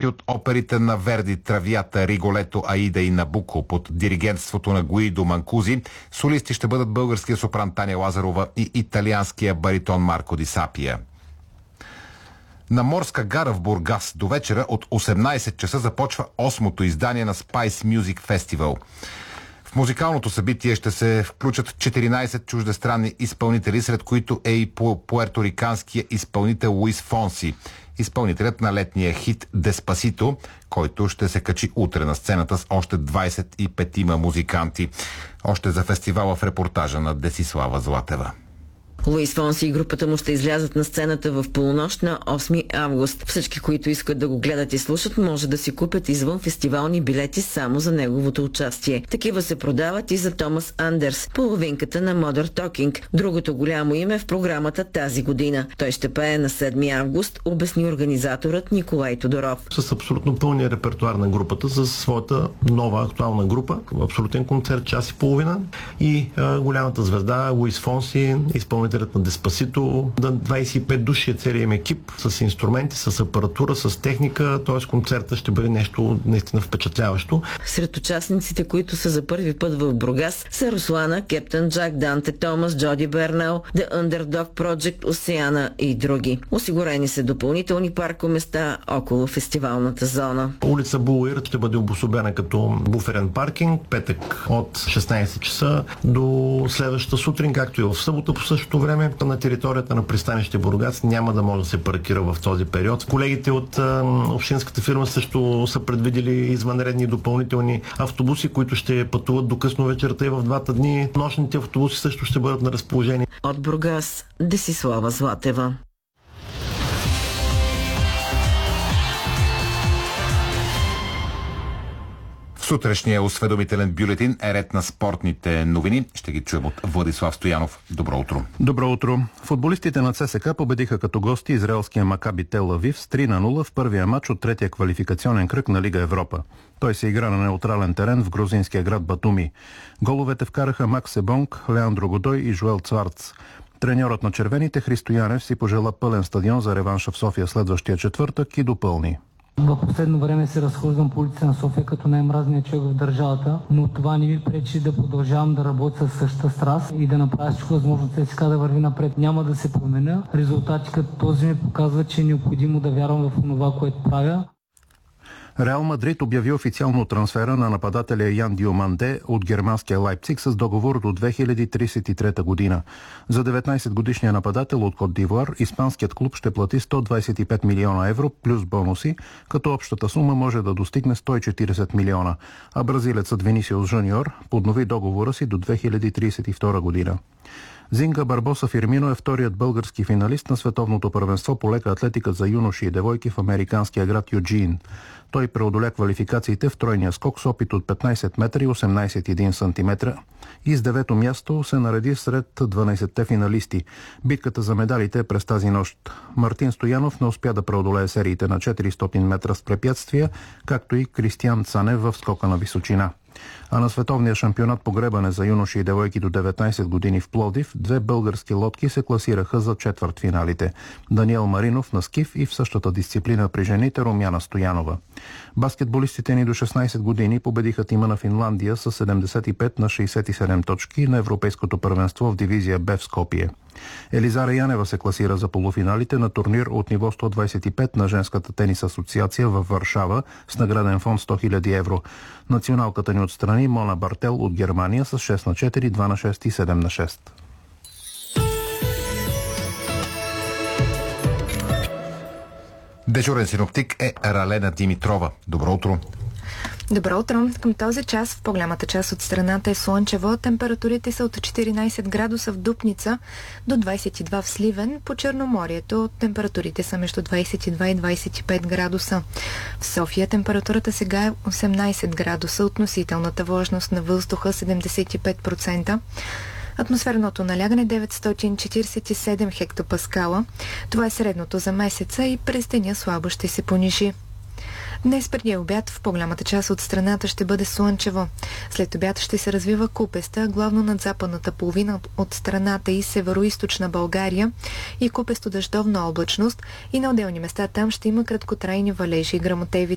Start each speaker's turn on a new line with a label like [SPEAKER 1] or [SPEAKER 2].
[SPEAKER 1] от оперите на Верди, Травията, Риголето, Аида и Набуко под диригентството на Гуидо Манкузи. Солисти ще бъдат българския сопран Таня Лазарова и италианския баритон Марко Ди Сапия. На Морска гара в Бургас до вечера от 18 часа започва 8-то издание на Spice Music Festival. В музикалното събитие ще се включат 14 чуждестранни изпълнители, сред които е и пуерториканския изпълнител Луис Фонси, изпълнителят на летния хит Деспасито, който ще се качи утре на сцената с още 25 музиканти. Още за фестивала в репортажа на Десислава Златева.
[SPEAKER 2] Луис Фонси и групата му ще излязат на сцената в полунощ на 8 август. Всички, които искат да го гледат и слушат, може да си купят извън фестивални билети само за неговото участие. Такива се продават и за Томас Андерс, половинката на Modern Talking, другото голямо име в програмата тази година. Той ще пее на 7 август, обясни организаторът Николай Тодоров.
[SPEAKER 3] С абсолютно пълния репертуар на групата, за своята нова актуална група, абсолютен концерт, час и половина, и голямата звезда Луис Фонси, изпълнителят на Деспасито, 25 души е целият им екип, с инструменти, с апаратура, с техника, т.е. концерта ще бъде нещо наистина впечатляващо.
[SPEAKER 2] Сред участниците, които са за първи път в Бургас, са Руслана, Кептън Джак, Данте Томас, Джоди Бернал, The Underdog Project, Осеана и други. Осигурени са допълнителни паркоместа около фестивалната зона.
[SPEAKER 3] Улица Булуир ще бъде обособена като буферен паркинг, петък от 16 часа до следващата сутрин, както и в събота по същото време. На територията на пристанище Бургас няма да може да се паркира в този период. Колегите от общинската фирма също са предвидели извънредни допълнителни автобуси, които ще пътуват до късно вечерта и в двата дни. Нощните автобуси също ще бъдат на разположение.
[SPEAKER 2] От Бургас, Десислава Златева.
[SPEAKER 1] Сутрешния осведомителен бюлетин е ред на спортните новини. Ще ги чуем от Владислав Стоянов. Добро утро.
[SPEAKER 4] Добро утро. Футболистите на ЦСКА победиха като гости израелския Макаби Тел Авив с 3-0 в първия матч от третия квалификационен кръг на Лига Европа. Той се игра на неутрален терен в грузинския град Батуми. Головете вкараха Макс Себонг, Леандро Годой и Жуел Цварц. Треньорът на червените Христо Янев си пожела пълен стадион за реванша в София следващия четвъртък и допълни.
[SPEAKER 5] В последно време се разхождам по улица на София като най-мразният човек в държавата, но това не ми пречи да продължавам да работя със същата страст и да направя всичко възможно ЦСКА да върви напред. Няма да се променя. Резултати като този ми показват, че е необходимо да вярвам в това, което правя.
[SPEAKER 4] Реал Мадрид обяви официално трансфера на нападателя Ян Диоманде от германския Лайпциг с договор до 2033 година. За 19-годишния нападател от Кот д'Ивуар испанският клуб ще плати 125 милиона евро плюс бонуси, като общата сума може да достигне 140 милиона, а бразилецът Винисиус Жуниор поднови договора си до 2032 година. Зинга Барбоса Фирмино е вторият български финалист на световното първенство по лека атлетика за юноши и девойки в американския град Юджин. Той преодоля квалификациите в тройния скок с опит от 15 метра и 18,1 см и с 9-то място се нареди сред 12-те финалисти. Битката за медалите е през тази нощ. Мартин Стоянов не успя да преодолее сериите на 400 метра с препятствия, както и Кристиан Цанев в скока на височина. А на световния шампионат по гребане за юноши и девойки до 19 години в Пловдив, две български лодки се класираха за четвъртфиналите. Даниел Маринов на скиф и в същата дисциплина при жените Румяна Стоянова. Баскетболистите ни до 16 години победиха тима на Финландия с 75 на 67 точки на Европейското първенство в дивизия Б в Скопие. Елизара Янева се класира за полуфиналите на турнир от ниво 125 на Женската тенис асоциация във Варшава с награден фонд 100 000 евро. Националката ни отстрани Мона Бартел от Германия с 6 на 4, 2 на 6 и 7 на 6.
[SPEAKER 1] Дежурен синоптик е Ралена Димитрова. Добро утро.
[SPEAKER 6] Добро утро. Към този час в по-голямата част от страната е слънчево. Температурите са от 14 градуса в Дупница до 22 в Сливен. По Черноморието температурите са между 22 и 25 градуса. В София температурата сега е 18 градуса, относителната влажност на въздуха 75%. Атмосферното налягане 947 хектопаскала. Това е средното за месеца и през деня слабо ще се понижи. Днес преди обяд в по-голямата част от страната ще бъде слънчево. След обяд ще се развива купеста, главно над западната половина от страната и северо-источна България и купесто дъждовна облачност и на отделни места там ще има краткотрайни валежи и гръмотевици.